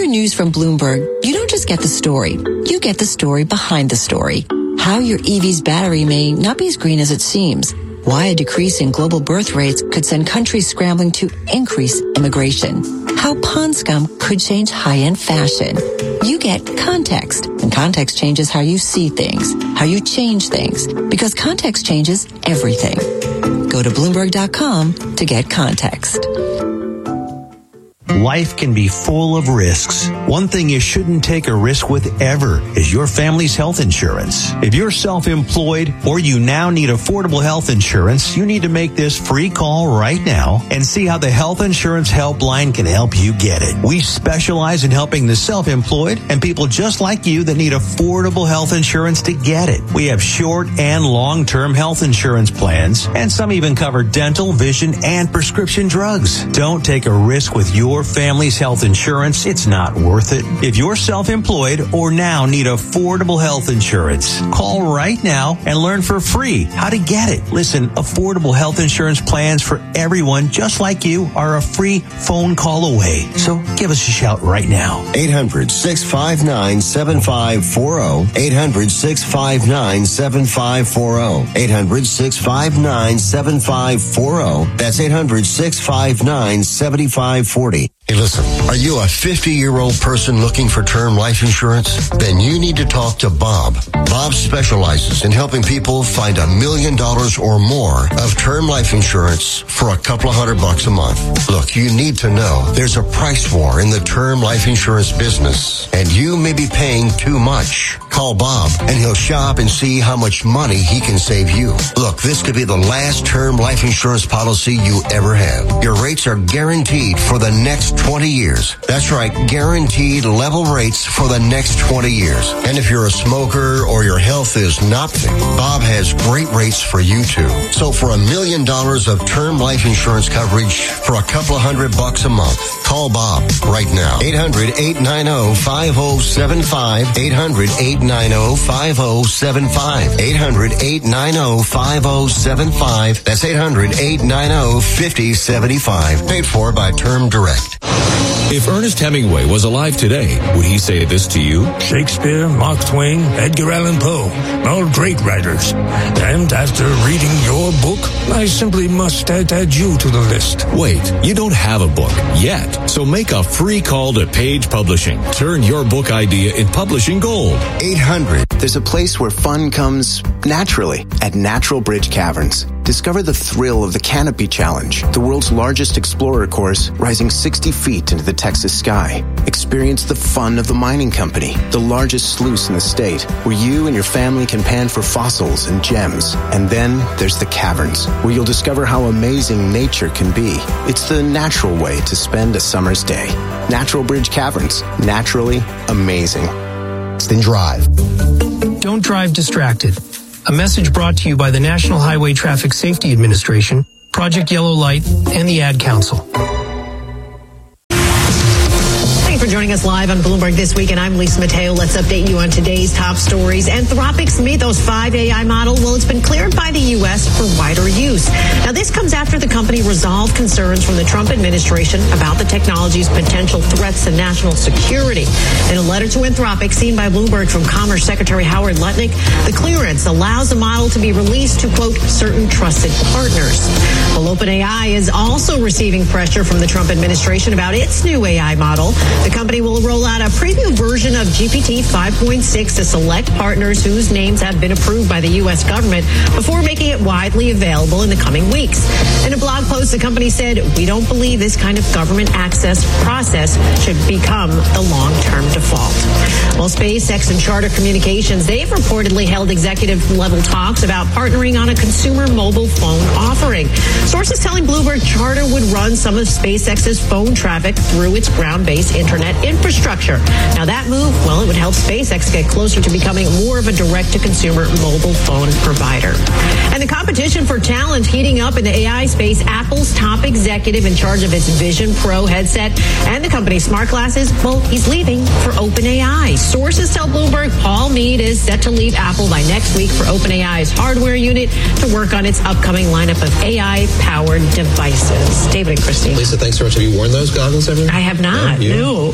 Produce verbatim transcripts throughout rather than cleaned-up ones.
hear news from Bloomberg, you don't just get the story. You get the story behind the story. How your E V's battery may not be as green as it seems. Why a decrease in global birth rates could send countries scrambling to increase immigration. How pond scum could change high-end fashion. You get context, and context changes how you see things, how you change things, because context changes everything. Go to Bloomberg dot com to get context. Life can be full of risks. One thing you shouldn't take a risk with ever is your family's health insurance. If you're self-employed or you now need affordable health insurance, you need to make this free call right now and see how the Health Insurance Helpline can help you get it. We specialize in helping the self-employed and people just like you that need affordable health insurance to get it. We have short and long-term health insurance plans, and some even cover dental, vision, and prescription drugs. Don't take a risk with your family's health insurance. It's not worth it. If you're self-employed or now need affordable health insurance, call right now and learn for free how to get it. Listen, affordable health insurance plans for everyone just like you are a free phone call away. So give us a shout right now. eight hundred, six five nine, seven five four zero. eight hundred, six five nine, seven five four zero. eight hundred, six five nine, seven five four zero. That's eight hundred, six five nine, seven five four zero. Hey, listen, are you a fifty-year-old person looking for term life insurance? Then you need to talk to Bob. Bob specializes in helping people find a million dollars or more of term life insurance for a couple of hundred bucks a month. Look, you need to know there's a price war in the term life insurance business, and you may be paying too much. Call Bob, and he'll shop and see how much money he can save you. Look, this could be the last term life insurance policy you ever have. Your rates are guaranteed for the next twenty years. That's right, guaranteed level rates for the next twenty years. And if you're a smoker or your health is not fit, Bob has great rates for you too. So for a million dollars of term life insurance coverage for a couple of hundred bucks a month, call Bob right now. eight hundred, eight nine zero, five zero seven five. eight hundred, eight nine zero, five zero seven five. eight hundred, eight nine zero, five zero seven five. That's eight hundred, eight nine zero, five zero seven five. Paid for by Term Direct. If Ernest Hemingway was alive today, would he say this to you? Shakespeare, Mark Twain, Edgar Allan Poe, all great writers. And after reading your book, I simply must add, add you to the list. Wait, you don't have a book yet, so make a free call to Page Publishing. Turn your book idea in publishing gold. eight hundred. There's a place where fun comes naturally at Natural Bridge Caverns. Discover the thrill of the Canopy Challenge, the world's largest explorer course, rising sixty feet into the Texas sky. Experience the fun of the mining company, the largest sluice in the state, where you and your family can pan for fossils and gems. And then there's the caverns, where you'll discover how amazing nature can be. It's the natural way to spend a summer's day. Natural Bridge Caverns, naturally amazing. Then drive. Don't drive distracted. A message brought to you by the National Highway Traffic Safety Administration, Project Yellow Light, and the Ad Council. For joining us live on Bloomberg This Week, and I'm Lisa Mateo. Let's update you on today's top stories. Anthropic's Mythos five A I model, well, it's been cleared by the U S for wider use. Now, this comes after the company resolved concerns from the Trump administration about the technology's potential threats to national security. In a letter to Anthropic, seen by Bloomberg from Commerce Secretary Howard Lutnick, the clearance allows the model to be released to, quote, certain trusted partners. Well, OpenAI is also receiving pressure from the Trump administration about its new A I model. The company will roll out a preview version of G P T five point six to select partners whose names have been approved by the U S government before making it widely available in the coming weeks. In a blog post, the company said, "We don't believe this kind of government access process should become the long-term default." Well, SpaceX and Charter Communications, they've reportedly held executive-level talks about partnering on a consumer mobile phone offering. Sources telling Bloomberg Charter would run some of SpaceX's phone traffic through its ground-based internet infrastructure. Now, that move, well, it would help SpaceX get closer to becoming more of a direct-to-consumer mobile phone provider. And the competition for talent heating up in the A I space. Apple's top executive in charge of its Vision Pro headset and the company's smart glasses, well, he's leaving for OpenAI. Sources tell Bloomberg Paul Mead is set to leave Apple by next week for OpenAI's hardware unit to work on its upcoming lineup of A I-powered devices. David and Christine. Lisa, thanks so much. Have you worn those goggles ever? I have not. No. no.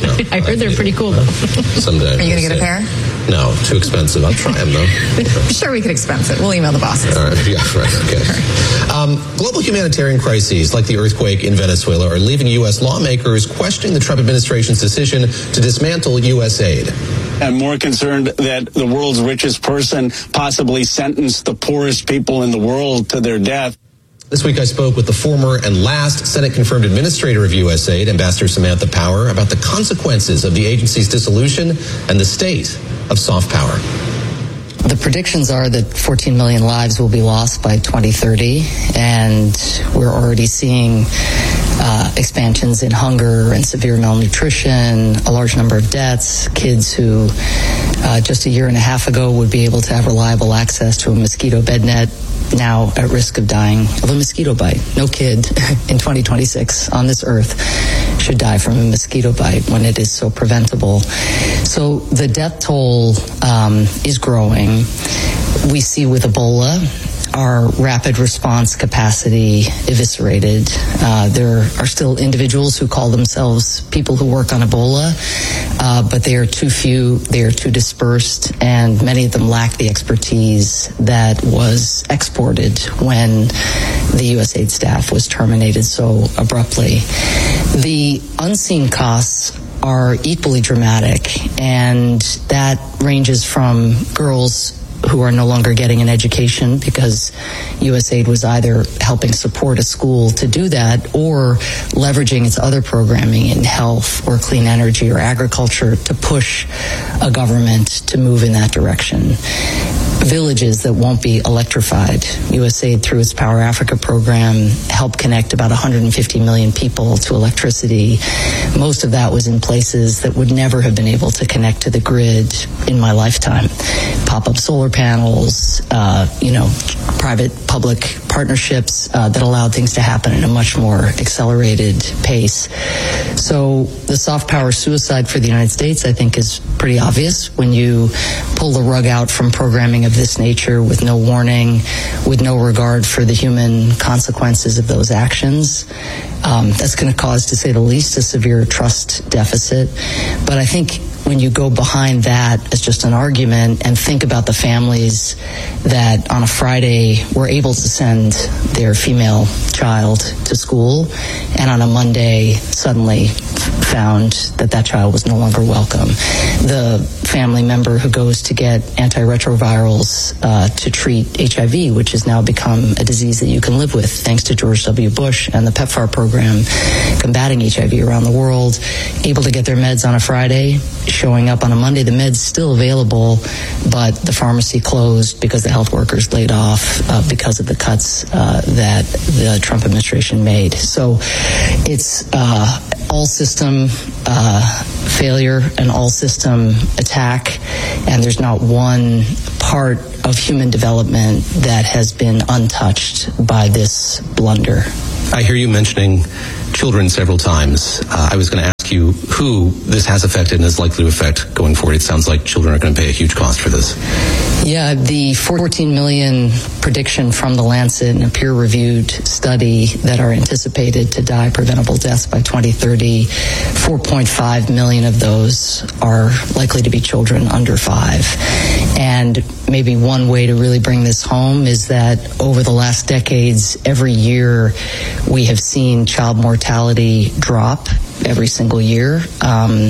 no. I heard they're pretty cool, though. Someday. Are you going to get a pair? No, too expensive. I'll try them, though. Sure, we could expense it. We'll email the bosses. All right, yeah, right, okay. Um, global humanitarian crises like the earthquake in Venezuela are leaving U S lawmakers questioning the Trump administration's decision to dismantle U S aid. I'm more concerned that the world's richest person possibly sentenced the poorest people in the world to their death. This week I spoke with the former and last Senate-confirmed administrator of U S A I D, Ambassador Samantha Power, about the consequences of the agency's dissolution and the state of soft power. The predictions are that fourteen million lives will be lost by twenty thirty, and we're already seeing uh, expansions in hunger and severe malnutrition, a large number of deaths, kids who uh, just a year and a half ago would be able to have reliable access to a mosquito bed net, now at risk of dying of a mosquito bite. No kid in twenty twenty-six on this earth should die from a mosquito bite when it is so preventable. So the death toll um, is growing. We see with Ebola our rapid response capacity eviscerated. Uh, there are still individuals who call themselves people who work on Ebola, uh, but they are too few, they are too dispersed, and many of them lack the expertise that was exported when the U S A I D staff was terminated so abruptly. The unseen costs are equally dramatic, and that ranges from girls who are no longer getting an education because U S A I D was either helping support a school to do that or leveraging its other programming in health or clean energy or agriculture to push a government to move in that direction. Villages that won't be electrified. U S A I D, through its Power Africa program, helped connect about one hundred fifty million people to electricity. Most of that was in places that would never have been able to connect to the grid in my lifetime. Pop-up solar panels, uh, you know, private-public partnerships uh, that allowed things to happen at a much more accelerated pace. So the soft power suicide for the United States, I think, is pretty obvious when you pull the rug out from programming of this nature with no warning, with no regard for the human consequences of those actions. Um, that's going to cause, to say the least, a severe trust deficit. But I think when you go behind that as just an argument and think about the families that on a Friday were able to send their female child to school and on a Monday suddenly found that that child was no longer welcome. The family member who goes to get antiretrovirals uh, to treat H I V, which has now become a disease that you can live with thanks to George W. Bush and the PEPFAR program combating H I V around the world, able to get their meds on a Friday, showing up on a Monday, the med's still available, but the pharmacy closed because the health workers laid off uh, because of the cuts uh, that the Trump administration made. So it's uh, all system uh, failure, an all system attack, and there's not one part of human development that has been untouched by this blunder. I hear you mentioning children several times. Uh, I was going to ask you who this has affected and is likely to affect going forward. It sounds like children are going to pay a huge cost for this. Yeah, the fourteen million prediction from the Lancet in a peer-reviewed study that are anticipated to die preventable deaths by twenty thirty, four point five million of those are likely to be children under five. And maybe one way to really bring this home is that over the last decades, every year we have seen child mortality drop every single year. Um,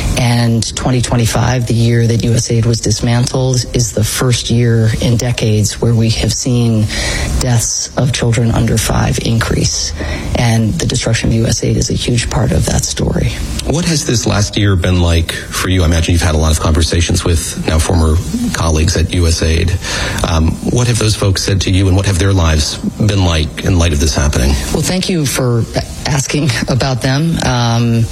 and twenty twenty-five, the year that U S A I D was dismantled, is the first year in decades where we have seen deaths of children under five increase. And the destruction of U S A I D is a huge part of that story. What has this last year been like for you? I imagine you've had a lot of conversations with now former colleagues at U S A I D. Um, what have those folks said to you, and what have their lives been like in light of this happening? Well, thank you for asking about them. Um,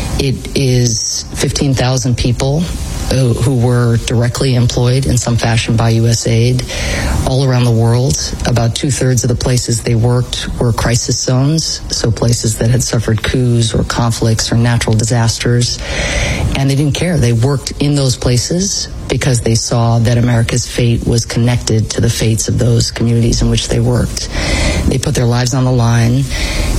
it is fifteen thousand people who, who were directly employed in some fashion by U S A I D all around the world. About two-thirds of the places they worked were crisis zones, so places that had suffered coups or conflicts or natural disasters, and they didn't care. They worked in those places because they saw that America's fate was connected to the fates of those communities in which they worked. They put their lives on the line.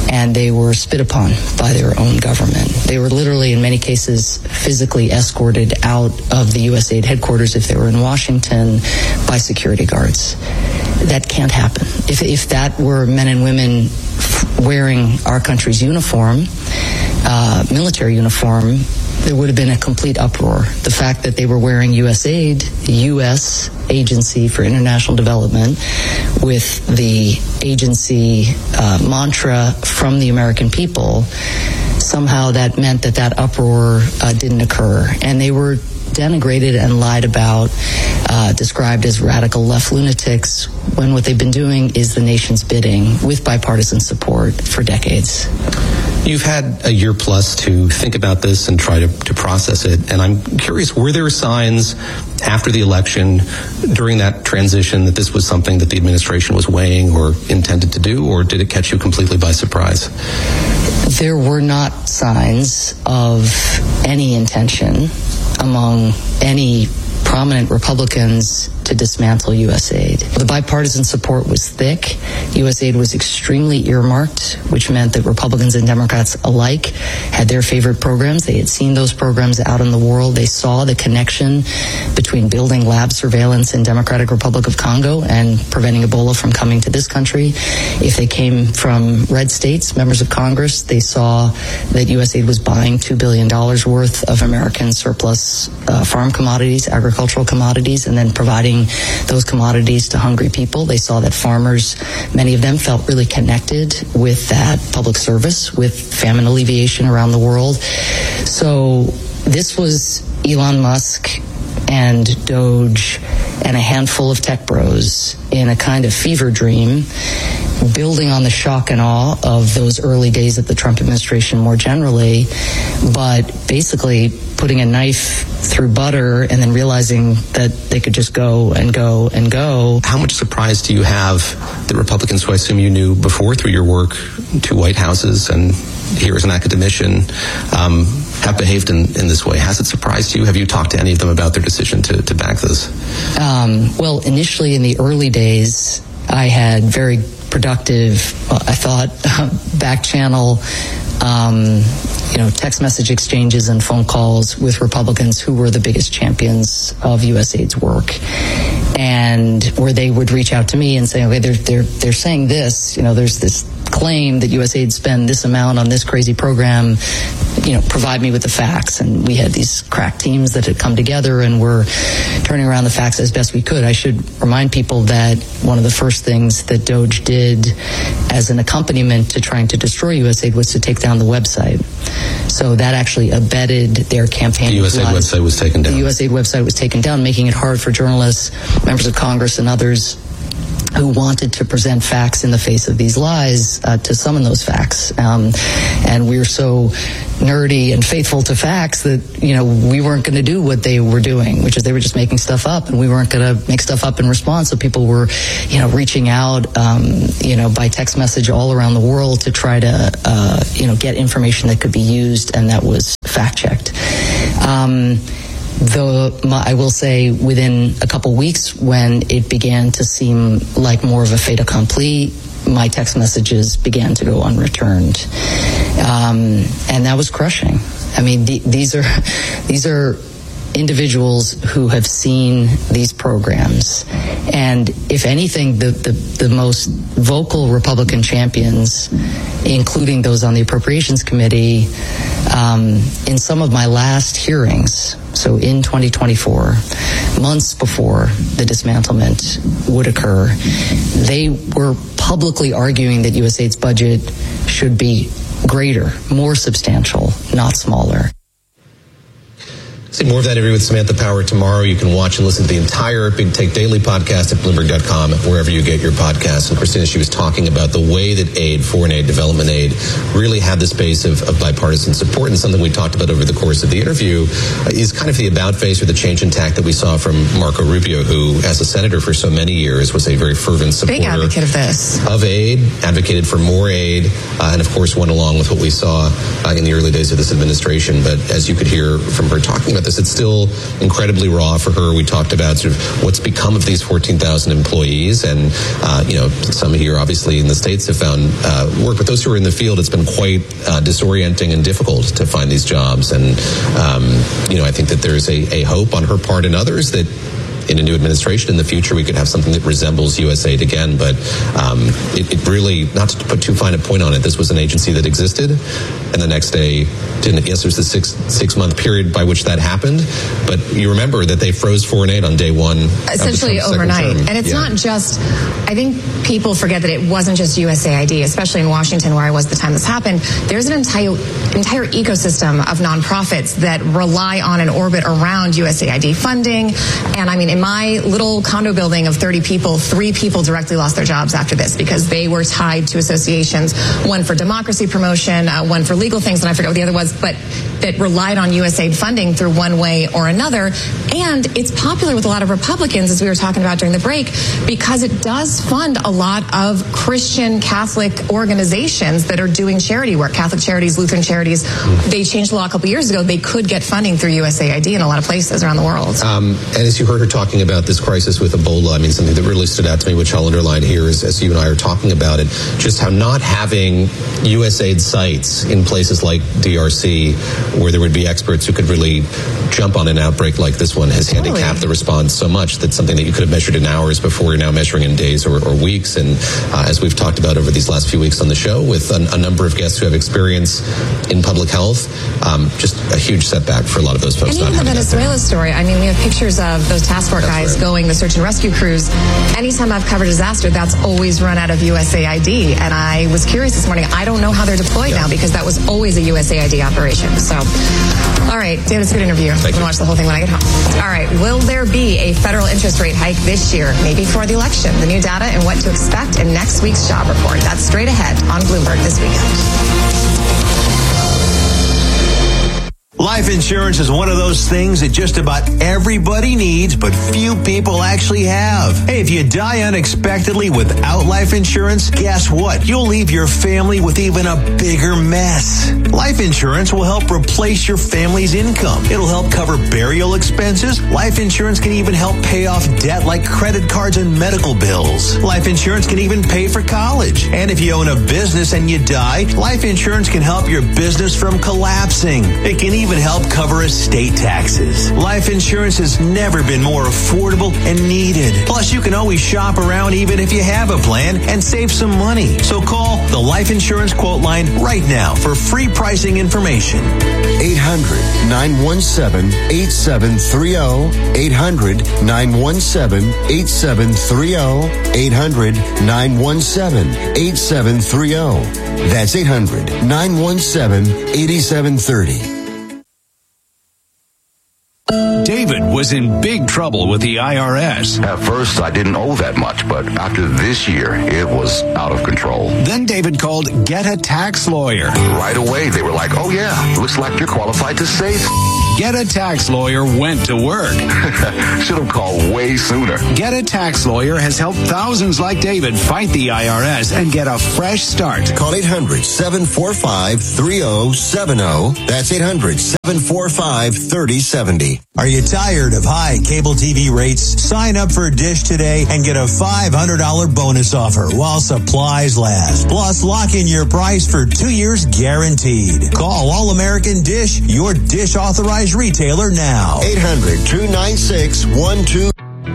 and they were spit upon by their own government. They were literally, in many cases, physically escorted out of the U S A I D headquarters if they were in Washington by security guards. That can't happen. If, if that were men and women wearing our country's uniform, uh, military uniform, there would have been a complete uproar. The fact that they were wearing U S A I D, the U S Agency for International Development, with the agency uh, mantra from the American people, somehow that meant that that uproar uh, didn't occur. And they were denigrated and lied about, uh, described as radical left lunatics, when what they've been doing is the nation's bidding with bipartisan support for decades. You've had a year plus to think about this and try to, to process it. And I'm curious, were there signs after the election, during that transition, that this was something that the administration was weighing or intended to do, or did it catch you completely by surprise? There were not signs of any intention among any prominent Republicans to dismantle U S A I D. The bipartisan support was thick. U S A I D was extremely earmarked, which meant that Republicans and Democrats alike had their favorite programs. They had seen those programs out in the world. They saw the connection between building lab surveillance in Democratic Republic of Congo and preventing Ebola from coming to this country. If they came from red states, members of Congress, they saw that U S A I D was buying two billion dollars worth of American surplus uh, farm commodities, agricultural commodities, and then providing those commodities to hungry people. They saw that farmers, many of them, felt really connected with that public service, with famine alleviation around the world. So this was Elon Musk and Doge and a handful of tech bros in a kind of fever dream, building on the shock and awe of those early days of the Trump administration more generally, but basically putting a knife through butter and then realizing that they could just go and go and go. How much surprise do you have that Republicans, who I assume you knew before through your work, two White Houses and here as an academician, um, have behaved in, in this way? Has it surprised you? Have you talked to any of them about their decision to, to back this? Um, well, initially in the early days, I had very productive, uh, I thought, back channel, um, you know, text message exchanges and phone calls with Republicans who were the biggest champions of U S A I D's work, and where they would reach out to me and say, okay, they're they're they're saying this, you know, there's this claim that U S A I D spend this amount on this crazy program, you know, provide me with the facts. And we had these crack teams that had come together and were turning around the facts as best we could. I should remind people that one of the first things that Doge did as an accompaniment to trying to destroy U S A I D was to take down the website. So that actually abetted their campaign. The U S A I D website was taken down. The U S A I D website was taken down, making it hard for journalists, members of Congress, and others who wanted to present facts in the face of these lies uh, to summon those facts. Um, and we were so nerdy and faithful to facts that, you know, we weren't going to do what they were doing, which is they were just making stuff up, and we weren't going to make stuff up in response. So people were, you know, reaching out, um, you know, by text message all around the world to try to, uh, you know, get information that could be used and that was fact-checked. Um, Though I will say within a couple weeks, when it began to seem like more of a fait accompli, my text messages began to go unreturned. Um, and that was crushing. I mean, the, these are these are individuals who have seen these programs. And if anything, the, the, the most vocal Republican champions, including those on the Appropriations Committee, um, in some of my last hearings, so in twenty twenty-four, months before the dismantlement would occur, they were publicly arguing that U S A I D's budget should be greater, more substantial, not smaller. See more of that interview with Samantha Power tomorrow. You can watch and listen to the entire Big Take Daily podcast at Bloomberg dot com, wherever you get your podcasts. And Christina, she was talking about the way that aid, foreign aid, development aid, really had this base of, of bipartisan support. And something we talked about over the course of the interview uh, is kind of the about face or the change in tack that we saw from Marco Rubio, who, as a senator for so many years, was a very fervent supporter big advocate of this, of aid, advocated for more aid, uh, and of course went along with what we saw uh, in the early days of this administration. But as you could hear from her talking about campus. It's still incredibly raw for her. We talked about sort of what's become of these fourteen thousand employees, and uh, you know, some here obviously in the States have found uh, work, but those who are in the field, it's been quite uh, disorienting and difficult to find these jobs. And um, you know, I think that there's a, a hope on her part and others that in a new administration in the future, we could have something that resembles U S A I D again. But um, it, it really, not to put too fine a point on it, this was an agency that existed, and the next day didn't. Yes, there's the six six month period by which that happened, but you remember that they froze foreign aid on day one, essentially overnight. And it's yeah. not just. I think people forget that it wasn't just U S A I D, especially in Washington, where I was the time this happened. There's an entire entire ecosystem of nonprofits that rely on and orbit around U S A I D funding, and I mean. In my little condo building of thirty people, three people directly lost their jobs after this because they were tied to associations, one for democracy promotion, uh, one for legal things, and I forget what the other was, but that relied on U S A I D funding through one way or another. And it's popular with a lot of Republicans, as we were talking about during the break, because it does fund a lot of Christian Catholic organizations that are doing charity work, Catholic charities, Lutheran charities. They changed the law a couple years ago. They could get funding through U S A I D in a lot of places around the world. Um, and as you heard her talk talking about this crisis with Ebola, I mean, something that really stood out to me, which I'll underline here, is as you and I are talking about it, just how not having U S A I D sites in places like D R C, where there would be experts who could really jump on an outbreak like this one, has totally. handicapped the response so much that something that you could have measured in hours before, you're now measuring in days or, or weeks. And uh, as we've talked about over these last few weeks on the show, with a, a number of guests who have experience in public health, um, just a huge setback for a lot of those folks. And even the Venezuela story, I mean, we have pictures of those task force guys right. going, the search and rescue crews. Anytime I've covered a disaster, that's always run out of U S A I D. And I was curious this morning, I don't know how they're deployed yeah. now, because that was always a U S A I D operation. So, all right, David, it's a good interview. I'm going to watch the whole thing when I get home. All right, will there be a federal interest rate hike this year, maybe for the election? The new data and what to expect in next week's job report. That's straight ahead on Bloomberg this weekend. Life insurance is one of those things that just about everybody needs, but few people actually have. Hey, if you die unexpectedly without life insurance, guess what? You'll leave your family with even a bigger mess. Life insurance will help replace your family's income. It'll help cover burial expenses. Life insurance can even help pay off debt like credit cards and medical bills. Life insurance can even pay for college. And if you own a business and you die, life insurance can help your business from collapsing. It can even help cover estate taxes. Life insurance has never been more affordable and needed. Plus, you can always shop around even if you have a plan and save some money. So call the Life Insurance Quote Line right now for free pricing information. eight hundred, nine one seven, eight seven three zero. eight hundred, nine one seven, eight seven three zero. eight hundred, nine one seven, eight seven three zero. That's eight hundred, nine one seven, eight seven three zero. David was in big trouble with the I R S. At first, I didn't owe that much, but after this year, it was out of control. Then David called Get a Tax Lawyer. Right away, they were like, oh yeah, looks like you're qualified to save. Get a Tax Lawyer went to work. Should have called way sooner. Get a Tax Lawyer has helped thousands like David fight the I R S and get a fresh start. Call eight hundred, seven four five, three zero seven zero. That's eight hundred, seven four five, three zero seven zero. Are you tired of high cable T V rates? Sign up for Dish today and get a five hundred dollars bonus offer while supplies last. Plus, lock in your price for two years guaranteed. Call All American Dish, your Dish authorized retailer now. eight hundred, two nine six, one two.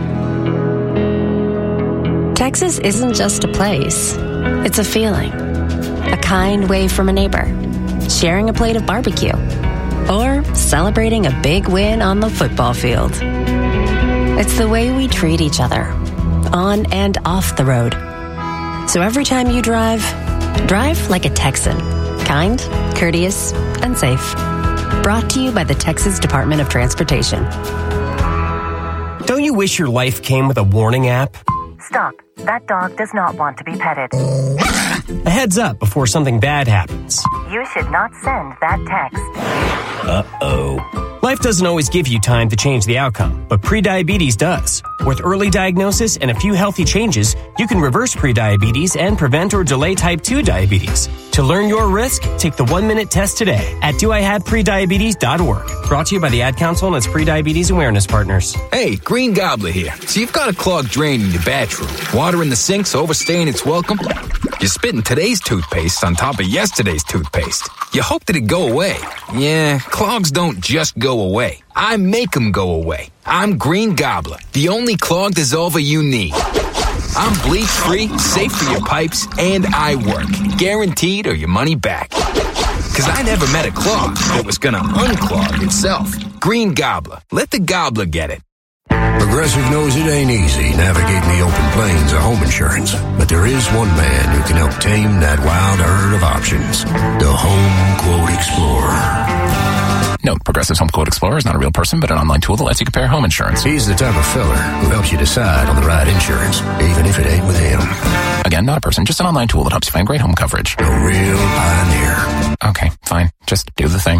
Texas isn't just a place. It's a feeling. A kind wave from a neighbor. Sharing a plate of barbecue. Or celebrating a big win on the football field. It's the way we treat each other, on and off the road. So every time you drive, drive like a Texan. Kind, courteous, and safe. Brought to you by the Texas Department of Transportation. Don't you wish your life came with a warning app? Stop. That dog does not want to be petted. A heads up before something bad happens. You should not send that text. Uh-oh. Life doesn't always give you time to change the outcome, but prediabetes does. With early diagnosis and a few healthy changes, you can reverse prediabetes and prevent or delay type two diabetes. To learn your risk, take the one-minute test today at do I have prediabetes dot org. Brought to you by the Ad Council and its pre-diabetes awareness partners. Hey, Green Gobbler here. So you've got a clogged drain in your bathroom. Water in the sink's overstaying its welcome. You're spitting today's toothpaste on top of yesterday's toothpaste. You hope that it go away. Yeah, clogs don't just go away. I make them go away. I'm Green Gobbler, the only clog dissolver you need. I'm bleach-free, safe for your pipes, and I work. Guaranteed or your money back. Because I never met a clog that was going to unclog itself. Green Gobbler. Let the gobbler get it. Progressive knows it ain't easy navigating the open plains of home insurance, but there is one man who can help tame that wild herd of options. The Home Quote Explorer. Note, Progressive's Home Quote Explorer is not a real person, but an online tool that lets you compare home insurance. He's the type of fella who helps you decide on the right insurance, even if it ain't with him. Again, not a person, just an online tool that helps you find great home coverage. A real pioneer. Okay, fine. Just do the thing.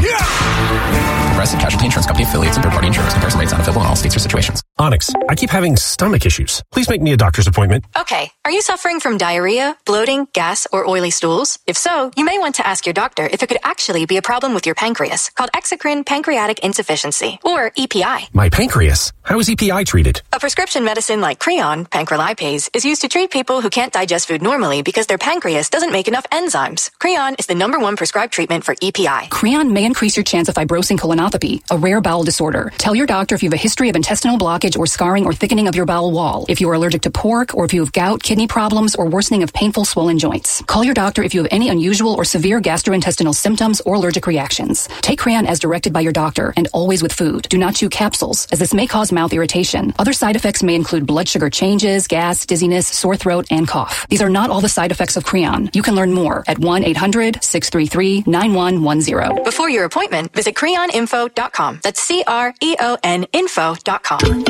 Yeah! Progressive Casualty Insurance Company affiliates and third-party insurers. Comparison rates not available in all states or situations. Onyx, I keep having stomach issues. Please make me a doctor's appointment. Okay. Are you suffering from diarrhea, bloating, gas, or oily stools? If so, you may want to ask your doctor if it could actually be a problem with your pancreas, called exocrine pancreatic insufficiency, or E P I. My pancreas? How is E P I treated? A prescription medicine like Creon, pancrelipase, is used to treat people who can't digest food normally because their pancreas doesn't make enough enzymes. Creon is the number one prescribed treatment for E P I. Creon may increase your chance of fibrosing colonopathy, a rare bowel disorder. Tell your doctor if you have a history of intestinal blockage or scarring or thickening of your bowel wall, if you are allergic to pork, or if you have gout, kidney problems, or worsening of painful swollen joints. Call your doctor if you have any unusual or severe gastrointestinal symptoms or allergic reactions. Take Creon as directed by your doctor and always with food. Do not chew capsules, as this may cause mouth irritation. Other side effects may include blood sugar changes, gas, dizziness, sore throat, and cough. These are not all the side effects of Creon. You can learn more at one eight hundred six three three nine one one zero. Before your appointment, visit creon info dot com. That's C R E O N info dot com.